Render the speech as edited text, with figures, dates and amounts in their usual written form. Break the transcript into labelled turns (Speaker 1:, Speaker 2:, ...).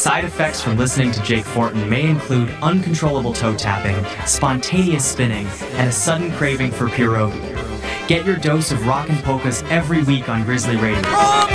Speaker 1: Side effects from listening to Jake Fortin may include uncontrollable toe tapping, spontaneous spinning, and a sudden craving for pierogi. Get your dose of rock and polkas every week on Grizzly Radio.